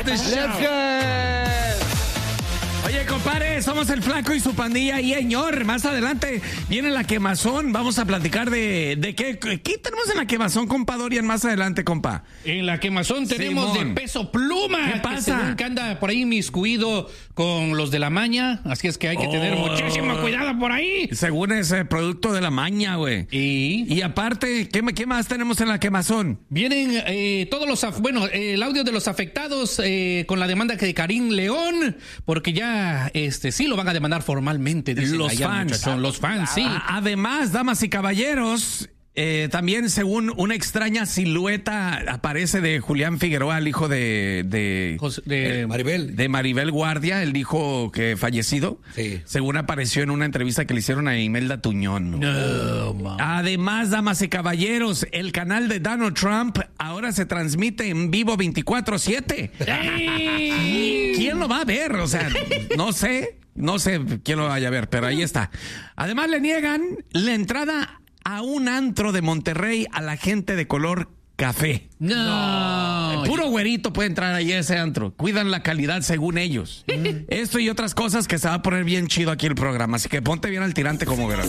Let's go. Oye, compadre, somos el Flaco y su pandilla. Y, señor, más adelante viene la quemazón. Vamos a platicar de qué tenemos en la quemazón, compa Dorian, más adelante, compa. En la quemazón tenemos Simón. de Peso Pluma. ¿Qué pasa? Que según que anda por ahí miscuido con los de la maña. Así es que hay que tener muchísimo cuidado por ahí. Según es producto de la maña, güey. Y aparte, ¿qué más tenemos en la quemazón? Vienen todos los... el audio de los afectados con la demanda de Karim León, porque ya sí lo van a demandar formalmente. Los fans. Los fans, sí. Además, damas y caballeros, también según una extraña silueta aparece de Julián Figueroa, el hijo de Maribel. De Maribel Guardia, el hijo que fallecido. Sí. Según apareció en una entrevista que le hicieron a Imelda Tuñón. No, Además, damas y caballeros, el canal de Donald Trump ahora se transmite en vivo 24/7. ¿Quién lo va a ver? O sea, no sé quién lo vaya a ver, pero ahí está. Además, le niegan la entrada a un antro de Monterrey a la gente de color café. No. El puro güerito puede entrar ahí a ese antro. Cuidan la calidad según ellos. Esto y otras cosas que se va a poner bien chido aquí el programa. Así que ponte bien al tirante como verás.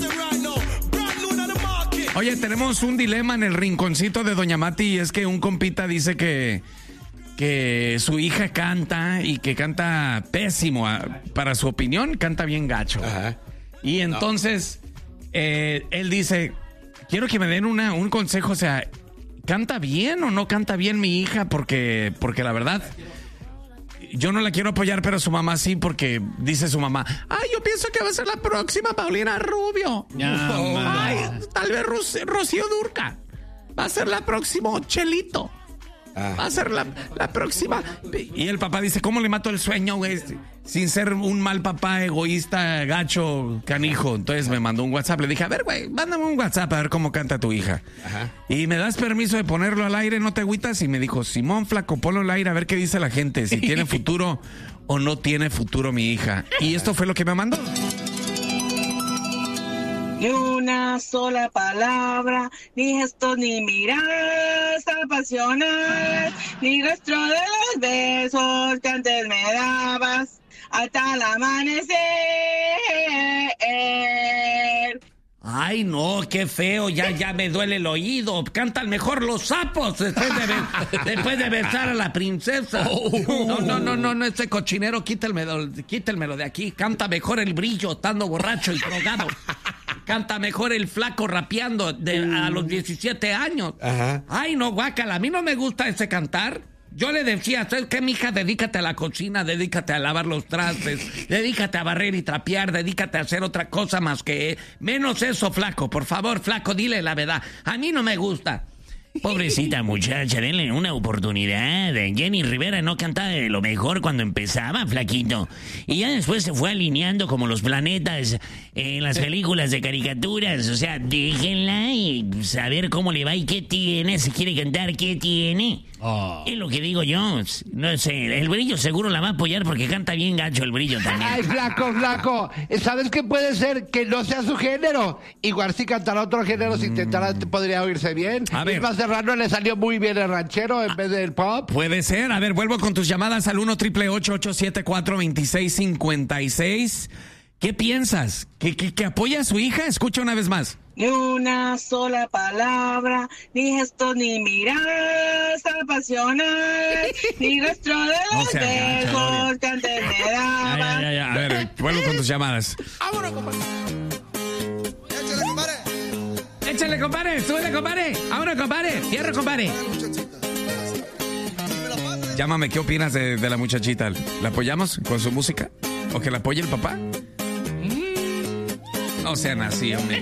Oye, tenemos un dilema en el rinconcito de Doña Mati, y es que un compita dice que su hija canta y que canta pésimo. Para su opinión, canta bien gacho. Ajá. Y entonces, él dice, quiero que me den un consejo, o sea, ¿canta bien o no canta bien mi hija? Porque la verdad, yo no la quiero apoyar, pero su mamá sí, porque dice su mamá, ay, yo pienso que va a ser la próxima Paulina Rubio. Ay, tal vez Rocío Dúrcal. Va a ser la próxima Chelito. Va a ser la próxima. Y el papá dice, ¿cómo le mato el sueño, güey? Sin ser un mal papá, egoísta, gacho, canijo. Entonces me mandó un WhatsApp. Le dije, a ver, güey, mándame un WhatsApp a ver cómo canta tu hija. Ajá. Y me das permiso de ponerlo al aire, ¿no te agüitas? Y me dijo, Simón, flaco, ponlo al aire a ver qué dice la gente. Si tiene futuro o no tiene futuro mi hija. Y esto fue lo que me mandó. Ni una sola palabra, ni gestos, ni miradas apasionadas, ni rastro de los besos que antes me dabas hasta el amanecer. Ay, no, qué feo, ya me duele el oído. Cantan mejor los sapos después de besar a la princesa. No, ese cochinero, quítelmelo de aquí. Canta mejor el Brillo, estando borracho y drogado. Canta mejor el Flaco rapeando a los 17 años. Ajá. Ay, no, guácala, a mí no me gusta ese cantar. Yo le decía, ¿sabes qué, mija? Dedícate a la cocina, dedícate a lavar los trastes, dedícate a barrer y trapear, dedícate a hacer otra cosa más que... Menos eso, Flaco, por favor, Flaco, dile la verdad. A mí no me gusta. Pobrecita muchacha, denle una oportunidad. Jenny Rivera no cantaba de lo mejor cuando empezaba, flaquito. Y ya después se fue alineando como los planetas en las películas de caricaturas. O sea, déjenla y saber cómo le va y qué tiene. Si quiere cantar, ¿qué tiene? Es lo que digo yo. No sé, el Brillo seguro la va a apoyar porque canta bien gacho el Brillo también. Ay, flaco. ¿Sabes qué puede ser? Que no sea su género. Igual si cantara otro género, si intentara, podría oírse bien. A ver. Isma Serrano le salió muy bien el ranchero en vez del pop. Puede ser. A ver, vuelvo con tus llamadas al 1-888-874-2656. ¿Qué piensas? ¿Que apoya a su hija? Escucha una vez más. Ni una sola palabra, ni gestos, ni miradas apasionadas, ni rastro de los besos que antes me daban. Ya. A ver, vuelvo con tus llamadas. ¡Vámonos, compadre! ¡Échale, compadre! Échale, compadre. Súbele, compadre. Vámonos, compadre. Cierra, compadre. Llámame, ¿qué opinas de la muchachita? ¿La apoyamos con su música? ¿O que la apoye el papá? No sean así, hombre.